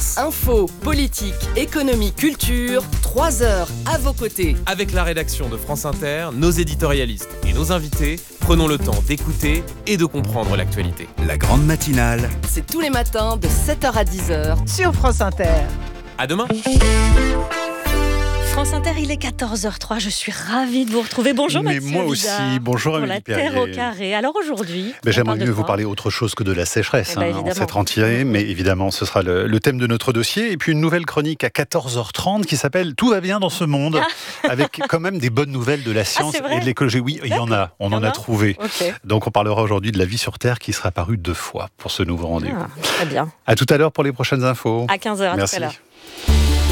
France. Info, politique, économie, culture, 3 heures à vos côtés. Avec la rédaction de France Inter, nos éditorialistes et nos invités, prenons le temps d'écouter et de comprendre l'actualité. La grande matinale. C'est tous les matins de 7h à 10h sur France Inter. À demain. France Inter, il est 14h03. Je suis ravie de vous retrouver. Bonjour Mais Mathieu moi Vidard, aussi. Bonjour pour la Amélie Terre au Perrier. carré. Alors aujourd'hui, J'aimerais mieux vous parler autre chose que de la sécheresse en évidemment. cette rentrée, mais évidemment ce sera le thème de notre dossier. Et puis une nouvelle chronique à 14h30 qui s'appelle « Tout va bien dans ce monde » avec quand même des bonnes nouvelles de la science et de l'écologie. Oui, il y en a, on en a trouvé. Okay. Donc on parlera aujourd'hui de la vie sur Terre qui sera apparue 2 fois pour ce nouveau rendez-vous. Très bien. À tout à l'heure pour les prochaines infos. À 15h, à Merci. tout à l'heure.